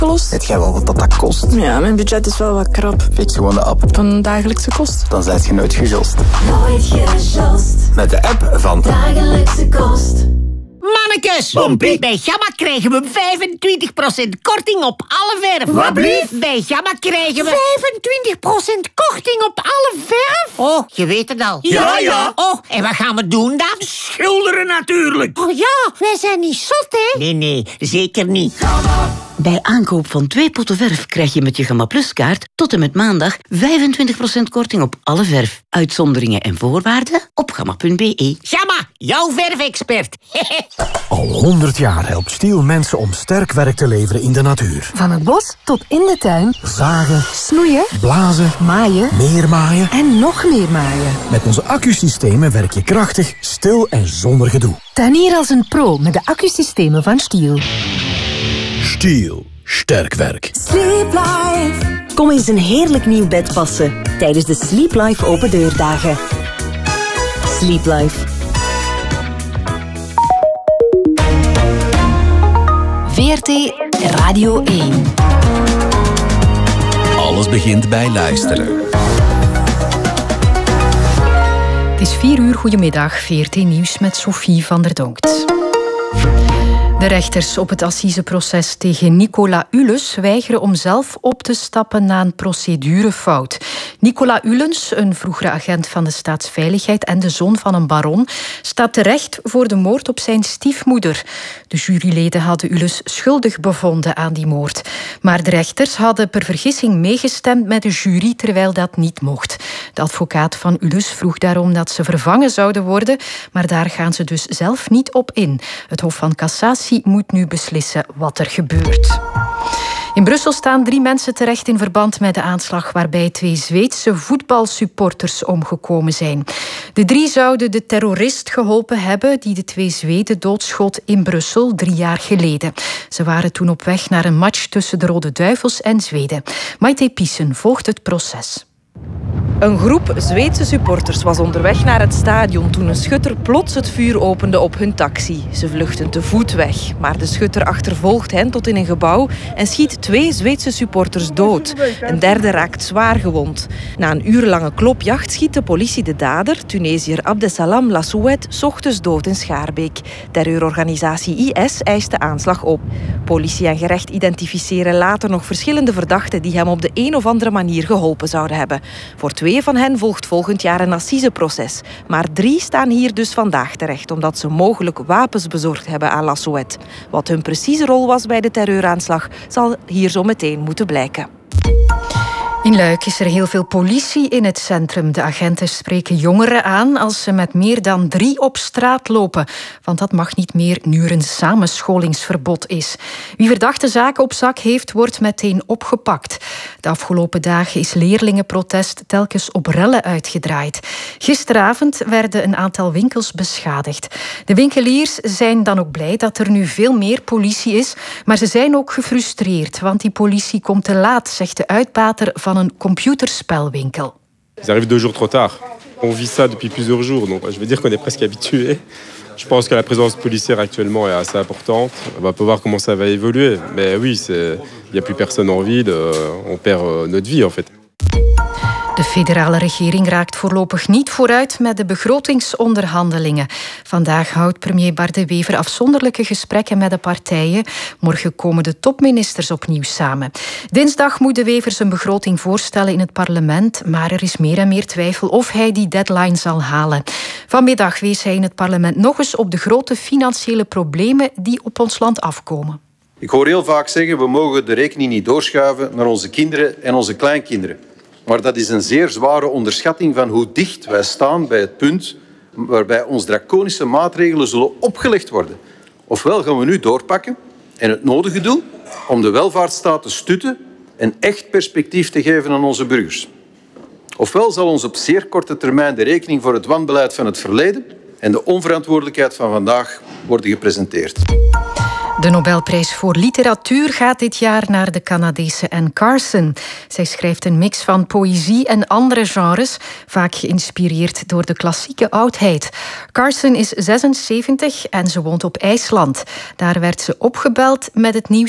los. Weet jij wel wat dat kost? Ja, mijn budget is wel wat krap. Fix gewoon de app. Op een dagelijkse kost. Dan zijt je nooit gejost. Nooit gejost. Met de app van Dagelijkse kost. Mannekes, bij Gamma krijgen we 25% korting op alle verf. Wat blieft? Bij Gamma krijgen we 25% korting op alle verf. Oh, je weet het al. Ja. Oh, en wat gaan we doen dan? Schilderen natuurlijk. Oh ja, wij zijn niet zot, hè? Nee, zeker niet. Bij aankoop van 2 potten verf krijg je met je Gamma Plus kaart tot en met maandag 25% korting op alle verf. Uitzonderingen en voorwaarden op gamma.be. Gamma, jouw verfexpert. Al 100 jaar helpt Stiel mensen om sterk werk te leveren in de natuur. Van het bos tot in de tuin. Zagen, Snoeien, blazen, maaien meer maaien. en nog meer maaien. Met onze accusystemen werk je krachtig, stil en zonder gedoe. Tuinier als een pro met de accusystemen van Stiel. Stiel. Sterk werk. Sleep Life. Kom eens een heerlijk nieuw bed passen tijdens de Sleep Life open deurdagen. Sleep Life. VRT Radio 1. Alles begint bij luisteren. Het is 4 uur, goedemiddag. VRT Nieuws met Sophie van der Donkt. De rechters op het assiseproces tegen Nicolas Ullens weigeren om zelf op te stappen na een procedurefout. Nicolas Ullens, een vroegere agent van de Staatsveiligheid en de zoon van een baron, staat terecht voor de moord op zijn stiefmoeder. De juryleden hadden Ullens schuldig bevonden aan die moord. Maar de rechters hadden per vergissing meegestemd met de jury, terwijl dat niet mocht. De advocaat van Ullens vroeg daarom dat ze vervangen zouden worden, maar daar gaan ze dus zelf niet op in. Het Hof van Cassatie moet nu beslissen wat er gebeurt. In Brussel staan 3 mensen terecht in verband met de aanslag waarbij 2 Zweedse voetbalsupporters omgekomen zijn. De 3 zouden de terrorist geholpen hebben die de 2 Zweden doodschot in Brussel 3 jaar geleden. Ze waren toen op weg naar een match tussen de Rode Duivels en Zweden. Maite Pissen volgt het proces. Een groep Zweedse supporters was onderweg naar het stadion toen een schutter plots het vuur opende op hun taxi. Ze vluchten te voet weg, maar de schutter achtervolgt hen tot in een gebouw en schiet 2 Zweedse supporters dood. Een derde raakt zwaar gewond. Na een urenlange klopjacht schiet de politie de dader, Tunesiër Abdesalam Lassouet, 's ochtends dood in Schaarbeek. Terreurorganisatie IS eist de aanslag op. Politie en gerecht identificeren later nog verschillende verdachten die hem op de een of andere manier geholpen zouden hebben. Voor 2 van hen volgt volgend jaar een assiseproces. Maar 3 staan hier dus vandaag terecht, omdat ze mogelijk wapens bezorgd hebben aan Lassouet. Wat hun precieze rol was bij de terreuraanslag, zal hier zo meteen moeten blijken. In Luik is er heel veel politie in het centrum. De agenten spreken jongeren aan als ze met meer dan 3 op straat lopen. Want dat mag niet meer nu er een samenscholingsverbod is. Wie verdachte zaken op zak heeft, wordt meteen opgepakt. De afgelopen dagen is leerlingenprotest telkens op rellen uitgedraaid. Gisteravond werden een aantal winkels beschadigd. De winkeliers zijn dan ook blij dat er nu veel meer politie is. Maar ze zijn ook gefrustreerd, want die politie komt te laat, zegt de uitbater van een computerspelwinkel. Ils arrivent 2 jours trop tard. On vit ça depuis plusieurs jours, donc je veux dire qu'on est presque habitué. Je pense que la présence policière actuellement est assez importante. On va voir comment ça va évoluer. Mais oui, il n'y a plus personne en ville. On perd notre vie en fait. De federale regering raakt voorlopig niet vooruit met de begrotingsonderhandelingen. Vandaag houdt premier Bart De Wever afzonderlijke gesprekken met de partijen. Morgen komen de topministers opnieuw samen. Dinsdag moet De Wever zijn begroting voorstellen in het parlement, maar er is meer en meer twijfel of hij die deadline zal halen. Vanmiddag wees hij in het parlement nog eens op de grote financiële problemen die op ons land afkomen. Ik hoor heel vaak zeggen, we mogen de rekening niet doorschuiven naar onze kinderen en onze kleinkinderen. Maar dat is een zeer zware onderschatting van hoe dicht wij staan bij het punt waarbij ons draconische maatregelen zullen opgelegd worden. Ofwel gaan we nu doorpakken en het nodige doen om de welvaartsstaat te stutten en echt perspectief te geven aan onze burgers. Ofwel zal ons op zeer korte termijn de rekening voor het wanbeleid van het verleden en de onverantwoordelijkheid van vandaag worden gepresenteerd. De Nobelprijs voor literatuur gaat dit jaar naar de Canadese Anne Carson. Zij schrijft een mix van poëzie en andere genres, vaak geïnspireerd door de klassieke oudheid. Carson is 76 en ze woont op IJsland. Daar werd ze opgebeld met het nieuws